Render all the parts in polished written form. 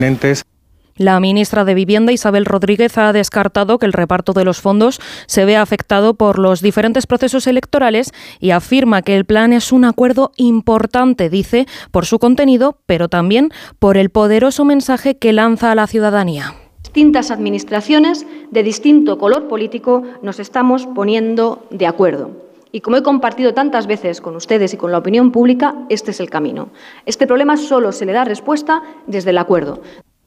La ministra de Vivienda, Isabel Rodríguez, ha descartado que el reparto de los fondos se vea afectado por los diferentes procesos electorales y afirma que el plan es un acuerdo importante, dice, por su contenido, pero también por el poderoso mensaje que lanza a la ciudadanía. Distintas administraciones de distinto color político nos estamos poniendo de acuerdo. Y como he compartido tantas veces con ustedes y con la opinión pública, este es el camino. Este problema solo se le da respuesta desde el acuerdo.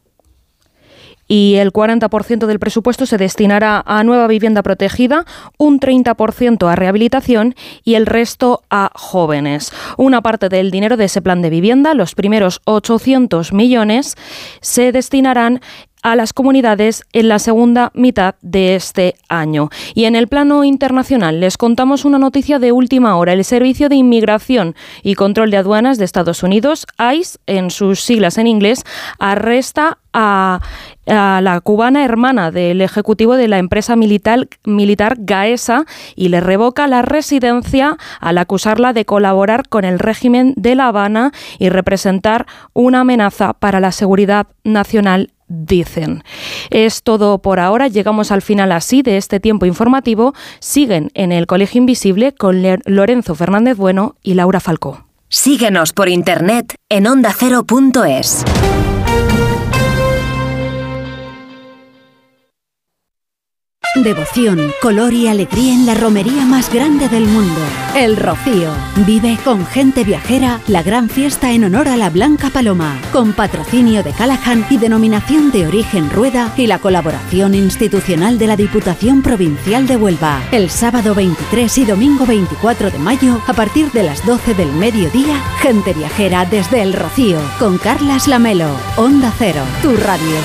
Y el 40% del presupuesto se destinará a nueva vivienda protegida, un 30% a rehabilitación y el resto a jóvenes. Una parte del dinero de ese plan de vivienda, los primeros 800 millones, se destinarán a las comunidades en la segunda mitad de este año. Y en el plano internacional les contamos una noticia de última hora. El Servicio de Inmigración y Control de Aduanas de Estados Unidos, ICE, en sus siglas en inglés, arresta a la cubana hermana del ejecutivo de la empresa militar Gaesa y le revoca la residencia al acusarla de colaborar con el régimen de La Habana y representar una amenaza para la seguridad nacional, dicen. Es todo por ahora. Llegamos al final así de este tiempo informativo. Siguen en el Colegio Invisible con Lorenzo Fernández Bueno y Laura Falcó. Síguenos por internet en ondacero.es. Devoción, color y alegría en la romería más grande del mundo, El Rocío. Vive con gente viajera la gran fiesta en honor a la Blanca Paloma, con patrocinio de Callahan y denominación de origen Rueda y la colaboración institucional de la Diputación Provincial de Huelva. El sábado 23 y domingo 24 de mayo, a partir de las 12 del mediodía, gente viajera desde El Rocío, con Carlas Lamelo. Onda Cero, tu radio.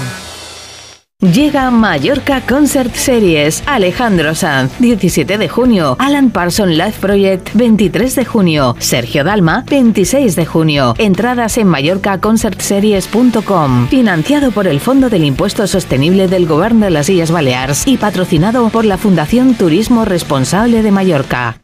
Llega Mallorca Concert Series. Alejandro Sanz, 17 de junio. Alan Parsons Live Project, 23 de junio. Sergio Dalma, 26 de junio. Entradas en mallorcaconcertseries.com. Financiado por el Fondo del Impuesto Sostenible del Govern de las Illes Balears y patrocinado por la Fundación Turismo Responsable de Mallorca.